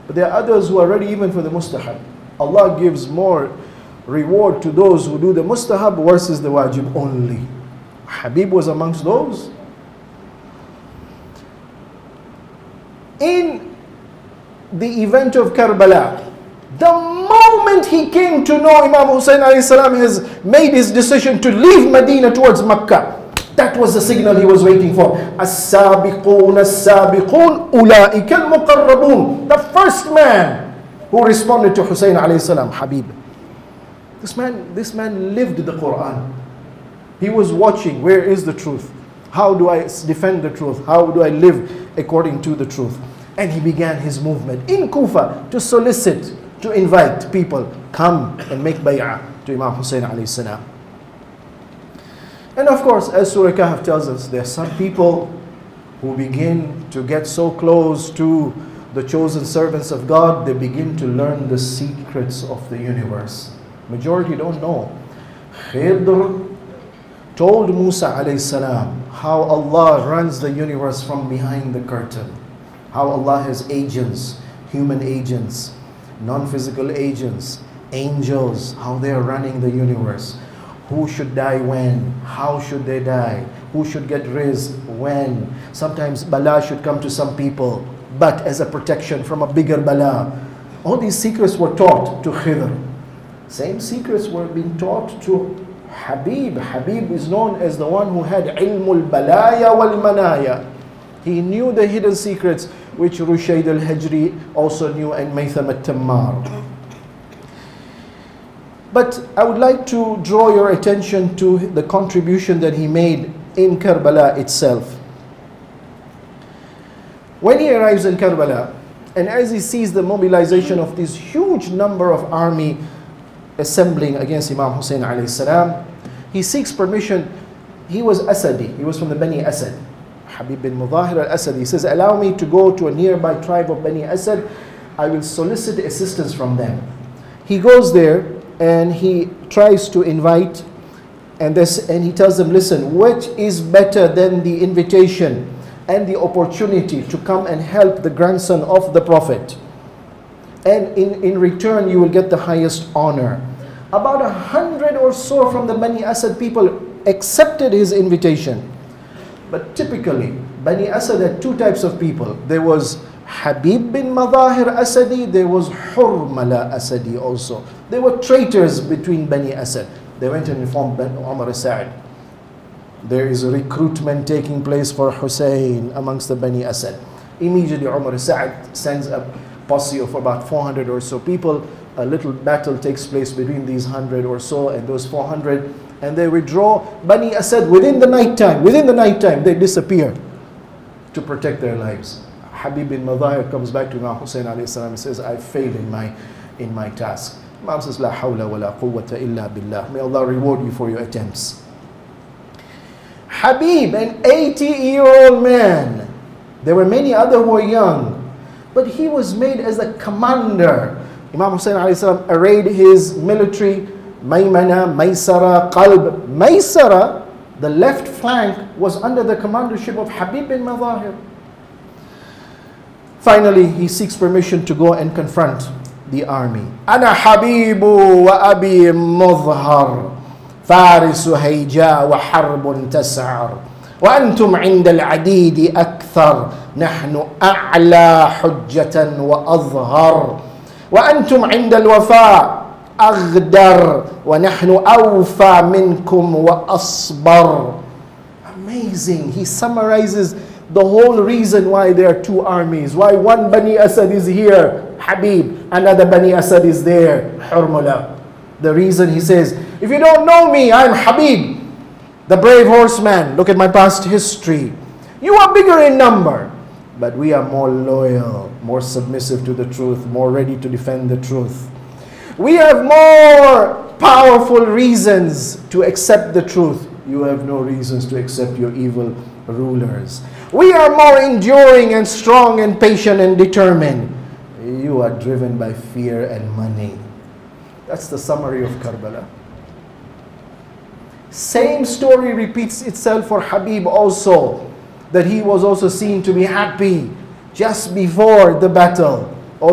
But there are others who are ready even for the mustahab. Allah gives more reward to those who do the mustahab versus the wajib only. Habib was amongst those. In the event of Karbala, the moment he came to know Imam Hussein alayhi salam has made his decision to leave Medina towards Makkah, that was the signal he was waiting for. As-sabiqun, as-sabiqun, ulaika al-muqarrabun. The first man who responded to Hussein alayhi salam, Habib. This man lived the Quran. He was watching, where is the truth? How do I defend the truth? How do I live according to the truth? And he began his movement in Kufa to solicit, to invite people, come and make bay'ah to Imam Hussein alayhi salam. And of course, as Surah Kahf tells us, there are some people who begin to get so close to the chosen servants of God, they begin to learn the secrets of the universe. Majority don't know. Khidr told Musa alayhi salam how Allah runs the universe from behind the curtain. How Allah has agents, human agents, non-physical agents, angels, how they are running the universe. Who should die when? How should they die? Who should get rizq when? Sometimes bala should come to some people, but as a protection from a bigger bala. All these secrets were taught to Khidr. Same secrets were being taught to Habib. Habib is known as the one who had ilmul balaya wal manaya. He knew the hidden secrets which Rushayd al-Hajri also knew, and Maytham al-Tammar. But I would like to draw your attention to the contribution that he made in Karbala itself. When he arrives in Karbala, and as he sees the mobilization of this huge number of army assembling against Imam Hussein alayhi salam, he seeks permission. He was Asadi, he was from the Bani Asad. Habib bin Mudahir al-Asadi, he says, allow me to go to a nearby tribe of Bani Asad. I will solicit assistance from them. He goes there and he tries to invite, and he tells them, listen, what is better than the invitation and the opportunity to come and help the grandson of the Prophet? And in return, you will get the highest honor. About 100 or so from the Bani Asad people accepted his invitation. But typically, Bani Asad had two types of people. There was Habib bin Madahir Asadi, there was Hurmala Asadi also. They were traitors between Bani Asad. They went and informed Umar Sa'id. There is a recruitment taking place for Hussein amongst the Bani Asad. Immediately Umar Sa'id sends a posse of about 400 or so people. A little battle takes place between these 100 or so and those 400. And they withdraw. Bani Asad within the night time, they disappear to protect their lives. Habib bin Madahir comes back to Imam Hussein alayhi salam and says, I failed in my task. Imam says, La hawla wa la quwwata illa billah. May Allah reward you for your attempts. Habib, an 80-year-old man. There were many other who were young, but he was made as a commander. Imam Hussein alayhi salam arrayed his military, Maymana, Maysara, Qalb. Maysara, the left flank, was under the commandership of Habib bin Madahir. Finally, he seeks permission to go and confront the army. Ana Habibu wa Abi Mudhar, Farisu Hayja wa Harbun Tas'ar, wa antum inda al-adidi akthar, nahnu a'la hujjatan wa azhar, wa antum inda al-wafa أغدر ونحن أوفى منكم وأصبر. Amazing. He summarizes the whole reason why there are two armies. Why one Bani Asad is here, Habib, another Bani Asad is there, Hurmala. The reason, he says, if you don't know me, I'm Habib, the brave horseman. Look at my past history. You are bigger in number, but we are more loyal, more submissive to the truth, more ready to defend the truth. We have more powerful reasons to accept the truth. You have no reasons to accept your evil rulers. We are more enduring and strong and patient and determined. You are driven by fear and money. That's the summary of Karbala. Same story repeats itself for Habib also, that he was also seen to be happy just before the battle.